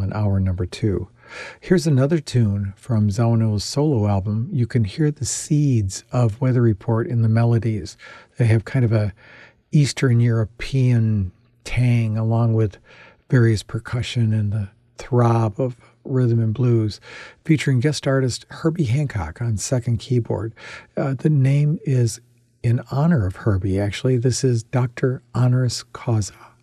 in hour number 2. Here's another tune from Zawinul's solo album. You can hear the seeds of Weather Report in the melodies. They have kind of a Eastern European tang along with various percussion and the throb of rhythm and blues, featuring guest artist Herbie Hancock on second keyboard. The name is in honor of Herbie, actually. This is Dr. Honoris Causa.